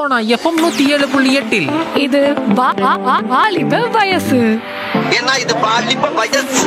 Sona FM 107.8 இது வாலிப வயசு. ஏன்னா இது பாலிப்ப வயசு.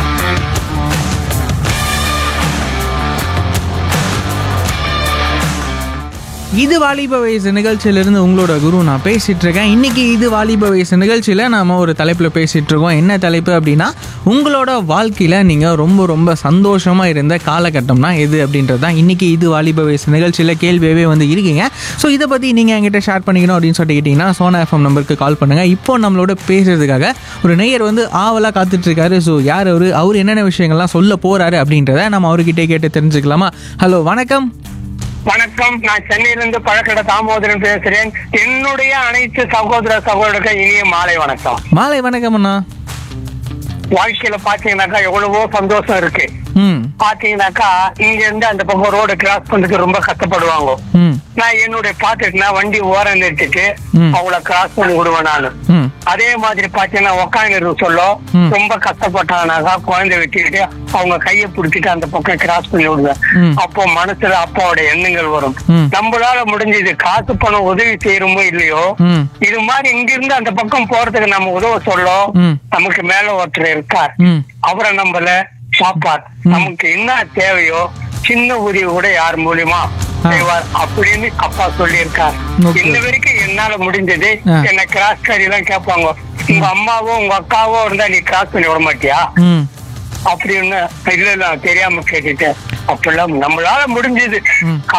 இது வாலிப வயசு நிகழ்ச்சியிலிருந்து உங்களோட குரு நான் பேசிகிட்டு இருக்கேன். இன்றைக்கி இது வாலிப வயசு நிகழ்ச்சியில் நாம் ஒரு தலைப்பில் பேசிகிட்டு இருக்கோம். என்ன தலைப்பு அப்படின்னா, உங்களோட வாழ்க்கையில் நீங்கள் ரொம்ப ரொம்ப சந்தோஷமாக இருந்த காலகட்டம்னா எது அப்படின்றது தான் இன்றைக்கி இது வாலிப வயசு நிகழ்ச்சியில் கேள்வியாகவே வந்து இருக்கீங்க. ஸோ இதை பற்றி நீங்கள் என்கிட்ட ஷேர் பண்ணிக்கணும் அப்படின்னு சொல்லிட்டு கேட்டிங்கன்னா சோனா எஃப்எம் நம்பருக்கு கால் பண்ணுங்கள். இப்போ நம்மளோட பேசுகிறதுக்காக ஒரு நேயர் வந்து ஆவலாக காத்துட்ருக்காரு. ஸோ யார் அவர் என்னென்ன விஷயங்கள்லாம் சொல்ல போகிறாரு அப்படின்றத நம்ம அவர்கிட்டே கேட்டு தெரிஞ்சுக்கலாமா? ஹலோ, வணக்கம். வணக்கம். நான் சென்னையிலிருந்து பழக்கடை தாமோதரன் பேசுறேன். என்னுடைய அனைத்து சகோதர சகோதரர்கள் இனிய மாலை வணக்கம். மாலை வணக்கம் அண்ணா. வாழ்க்கையில பாத்தீங்கன்னாக்கா எவ்வளவோ சந்தோஷம் இருக்கு. ம் பாத்தீங்கன்னாக்கா இங்க இருந்து அந்த பக்கம் ரோடு கிராஸ் பண்றதுக்கு ரொம்ப கஷ்டப்படுவாங்க. ம் நான் என்னுடைய பாத்துட்டுனா வண்டி ஓரம் நிறுத்திட்டு அவங்கள கிராஸ் பண்ணி விடுவேன் நானு. ம் அதே மாதிரி பாத்தீங்கன்னா உக்காந்து சொல்ல ரொம்ப கஷ்டப்பட்டாங்கனாக்கா குழந்தை வச்சுக்கிட்டு அவங்க கையை பிடிச்சிட்டு அந்த பக்கம் கிராஸ் பண்ணி விடுவேன். அப்போ மனசுல அப்பாவோட எண்ணங்கள் வரும். நம்மளால முடிஞ்சது காசு பணம் உதவி செய்யறோமோ இல்லையோ, இது மாதிரி இங்க இருந்து அந்த பக்கம் போறதுக்கு நம்ம உதவ சொல்ல நமக்கு மேல ஒருத்தர் இருக்கார். அவரை நம்மள பாப்பார். நமக்கு என்ன தேவையோ சின்ன உதவி கூட யார் மூலியமா செய்வார் அப்படின்னு அப்பா சொல்லி இருக்கார். இன்ன வரைக்கும் என்னால முடிஞ்சது என்ன கிராஸ் காரி எல்லாம் கேட்பாங்க, உங்க அம்மாவோ உங்க அக்காவோ இருந்தா நீ கிராஸ் பண்ணி விட மாட்டியா அப்படின்னு. இல்ல தெரியாம கேட்டுட்டேன். அப்பெல்லாம் நம்மளால முடிஞ்சது